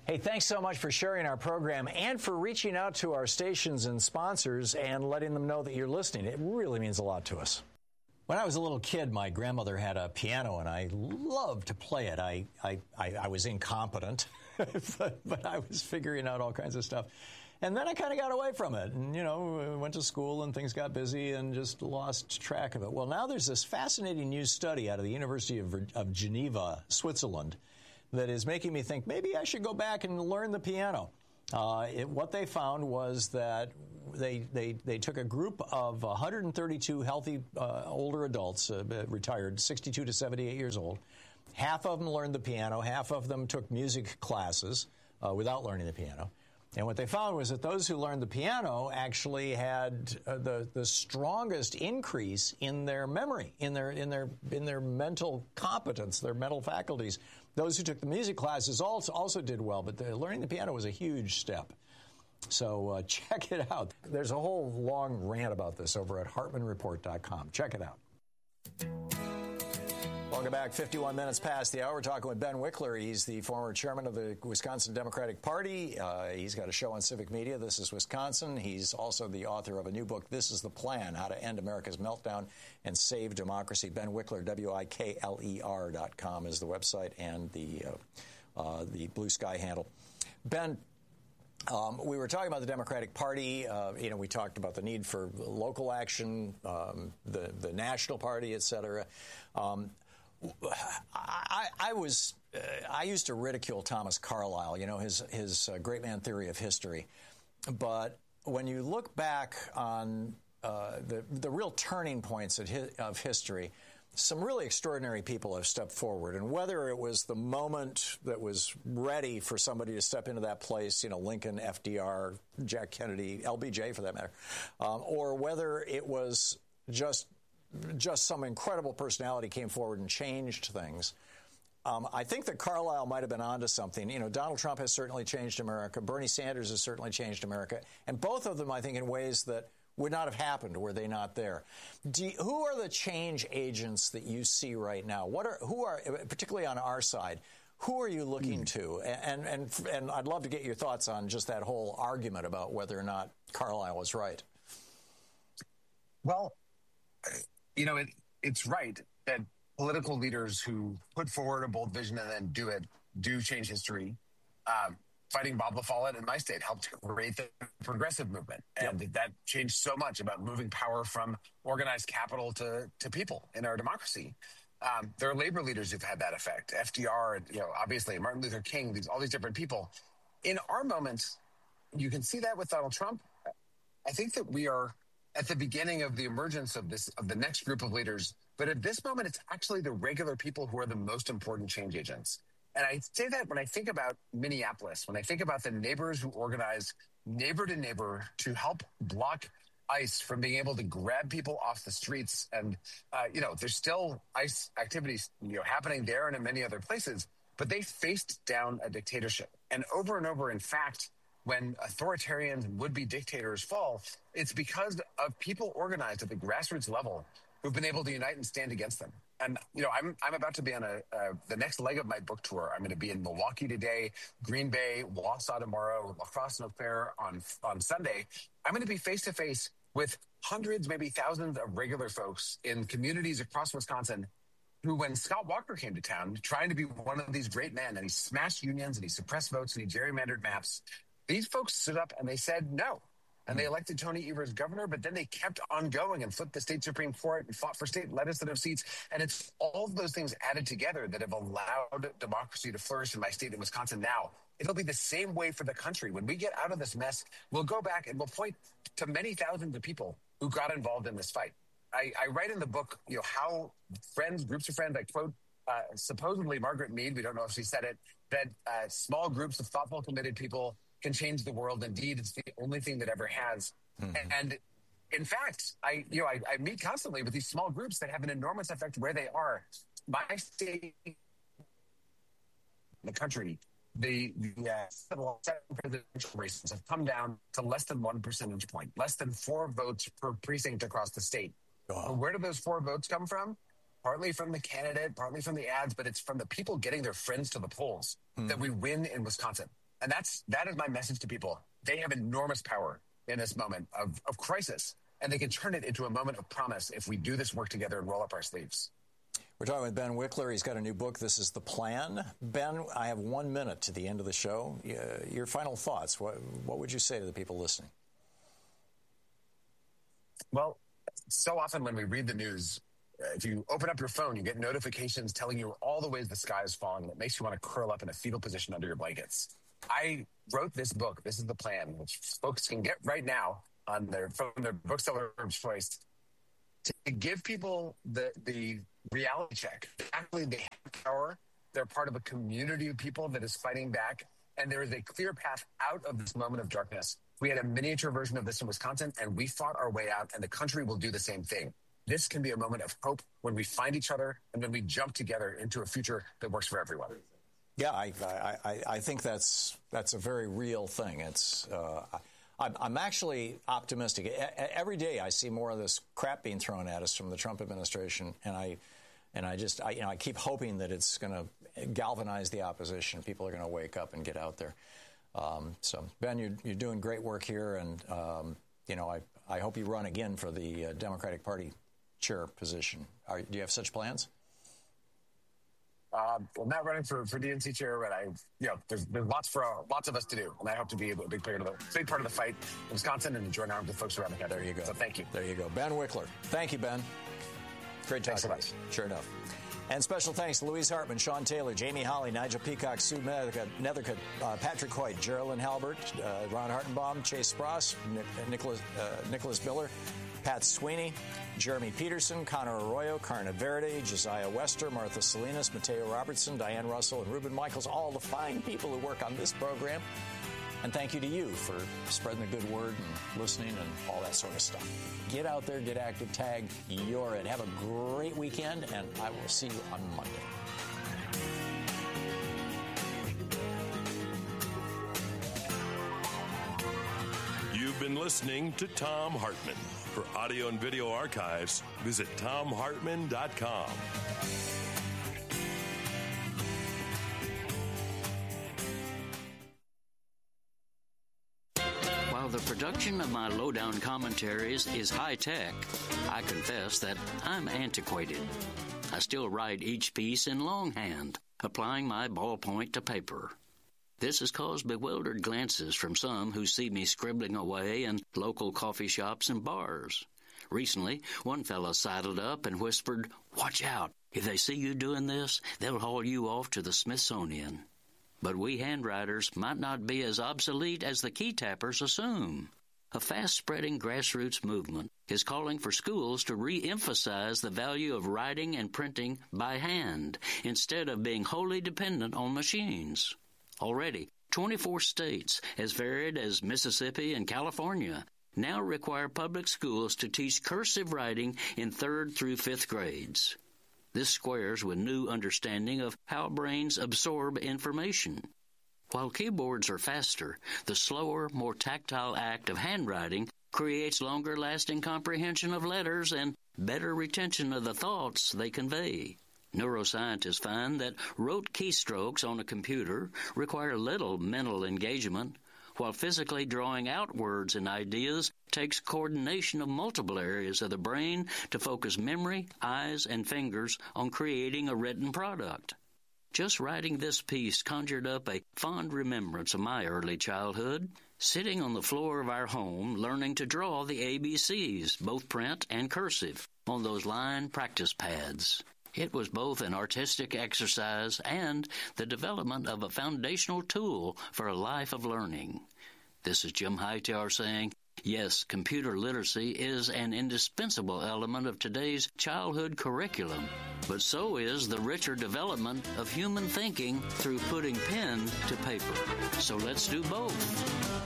Hey, thanks so much for sharing our program and for reaching out to our stations and sponsors and letting them know that you're listening. It really means a lot to us. When I was a little kid, my grandmother had a piano, and I loved to play it. I was incompetent, but I was figuring out all kinds of stuff. And then I kind of got away from it and, went to school and things got busy and just lost track of it. Well, now there's this fascinating new study out of the University of Geneva, Switzerland, that is making me think maybe I should go back and learn the piano. What they found was that they took a group of 132 healthy older adults, retired 62 to 78 years old. Half of them learned the piano. Half of them took music classes without learning the piano. And what they found was that those who learned the piano actually had the strongest increase in their memory, in their mental competence, their mental faculties. Those who took the music classes also did well, but learning the piano was a huge step. So check it out. There's a whole long rant about this over at HartmanReport.com. Check it out. Welcome back. 51 minutes past the hour. We're talking with Ben Wickler. He's the former chairman of the Wisconsin Democratic Party. He's got a show on Civic Media, This is Wisconsin. He's also the author of a new book, This is the Plan, How to End America's Meltdown and Save Democracy. Ben Wickler, WIKLER.com is the website and the Blue Sky handle. Ben, we were talking about the Democratic Party. We talked about the need for local action, the National Party, et cetera. I used to ridicule Thomas Carlyle, his great man theory of history. But when you look back on the real turning points of history, some really extraordinary people have stepped forward. And whether it was the moment that was ready for somebody to step into that place, Lincoln, FDR, Jack Kennedy, LBJ for that matter, or whether it was just some incredible personality came forward and changed things. I think that Carlyle might have been onto something. Donald Trump has certainly changed America. Bernie Sanders has certainly changed America. And both of them, I think, in ways that would not have happened were they not there. Who are the change agents that you see right now? Who are, particularly on our side, who are you looking to? And I'd love to get your thoughts on just that whole argument about whether or not Carlyle was right. Well, it's right that political leaders who put forward a bold vision and then do change history. Fighting Bob La Follette in my state helped create the progressive movement. And that changed so much about moving power from organized capital to people in our democracy. There are labor leaders who've had that effect. FDR, obviously Martin Luther King, all these different people. In our moment, you can see that with Donald Trump. I think that we are at the beginning of the emergence of the next group of leaders. But at this moment, it's actually the regular people who are the most important change agents. And I say that when I think about Minneapolis, when I think about the neighbors who organized neighbor to neighbor to help block ICE from being able to grab people off the streets. And, there's still ICE activities, happening there and in many other places, but they faced down a dictatorship. And over, in fact, when authoritarians and would-be dictators fall, it's because of people organized at the grassroots level who've been able to unite and stand against them. And, I'm about to be on the next leg of my book tour. I'm going to be in Milwaukee today, Green Bay, Wausau tomorrow, La Crosse and Eau Claire on Sunday. I'm going to be face-to-face with hundreds, maybe thousands of regular folks in communities across Wisconsin who, when Scott Walker came to town, trying to be one of these great men, and he smashed unions and he suppressed votes and he gerrymandered maps, these folks stood up and they said no. And they elected Tony Evers governor, but then they kept on going and flipped the state Supreme Court and fought for state legislative seats. And it's all of those things added together that have allowed democracy to flourish in my state of Wisconsin now. It'll be the same way for the country. When we get out of this mess, we'll go back and we'll point to many thousands of people who got involved in this fight. I write in the book, how groups of friends, I quote supposedly Margaret Mead, we don't know if she said it, that small groups of thoughtful, committed people can change the world. Indeed, it's the only thing that ever has. Mm-hmm. And in fact, I meet constantly with these small groups that have an enormous effect where they are. My state, the country, the presidential races have come down to less than 1 percentage point, less than 4 votes per precinct across the state. Oh. Where do those 4 votes come from? Partly from the candidate, partly from the ads, but it's from the people getting their friends to the polls that we win in Wisconsin. And that is my message to people. They have enormous power in this moment of crisis, and they can turn it into a moment of promise if we do this work together and roll up our sleeves. We're talking with Ben Wickler. He's got a new book. This is The Plan. Ben, I have 1 minute to the end of the show. Your final thoughts. What would you say to the people listening? Well, so often when we read the news, if you open up your phone, you get notifications telling you all the ways the sky is falling, and it makes you want to curl up in a fetal position under your blankets. I wrote this book, This is the Plan, which folks can get right now from their bookseller of choice, to give people the reality check. Actually, they have power. They're part of a community of people that is fighting back, and there is a clear path out of this moment of darkness. We had a miniature version of this in Wisconsin, and we fought our way out, and the country will do the same thing. This can be a moment of hope when we find each other and when we jump together into a future that works for everyone. Yeah, I think that's a very real thing. It's I'm actually optimistic. Every day I see more of this crap being thrown at us from the Trump administration, and I keep hoping that it's going to galvanize the opposition. People are going to wake up and get out there. So Ben, you're doing great work here, and I hope you run again for the Democratic Party chair position. Do you have such plans? I'm not running for DNC chair, but there's lots of us to do, and I hope to be a big part of the fight in Wisconsin and join arms with folks around the country. There you go. So thank you. There you go. Ben Wickler. Thank you, Ben. Great talking. Thanks so much. Sure enough. And special thanks to Louise Hartman, Sean Taylor, Jamie Holly, Nigel Peacock, Sue Nethercutt, Patrick Hoyt, Geraldine Halbert, Ron Hartenbaum, Chase Spross, Nicholas Miller, Pat Sweeney, Jeremy Peterson, Connor Arroyo, Carna Verde, Josiah Wester, Martha Salinas, Mateo Robertson, Diane Russell, and Ruben Michaels, all the fine people who work on this program. And thank you to you for spreading the good word and listening and all that sort of stuff. Get out there, get active, tag you're it. Have a great weekend, and I will see you on Monday. You've been listening to Thom Hartmann. For audio and video archives, visit ThomHartmann.com. While the production of my lowdown commentaries is high-tech, I confess that I'm antiquated. I still write each piece in longhand, applying my ballpoint to paper. This has caused bewildered glances from some who see me scribbling away in local coffee shops and bars. Recently, one fellow sidled up and whispered, "Watch out. If they see you doing this, they'll haul you off to the Smithsonian." But we handwriters might not be as obsolete as the key tappers assume. A fast-spreading grassroots movement is calling for schools to re-emphasize the value of writing and printing by hand instead of being wholly dependent on machines. Already, 24 states, as varied as Mississippi and California, now require public schools to teach cursive writing in 3rd through 5th grades. This squares with new understanding of how brains absorb information. While keyboards are faster, the slower, more tactile act of handwriting creates longer-lasting comprehension of letters and better retention of the thoughts they convey. Neuroscientists find that rote keystrokes on a computer require little mental engagement, while physically drawing out words and ideas takes coordination of multiple areas of the brain to focus memory, eyes, and fingers on creating a written product. Just writing this piece conjured up a fond remembrance of my early childhood, sitting on the floor of our home learning to draw the ABCs, both print and cursive, on those line practice pads. It was both an artistic exercise and the development of a foundational tool for a life of learning. This is Jim Hightower saying, yes, computer literacy is an indispensable element of today's childhood curriculum, but so is the richer development of human thinking through putting pen to paper. So let's do both.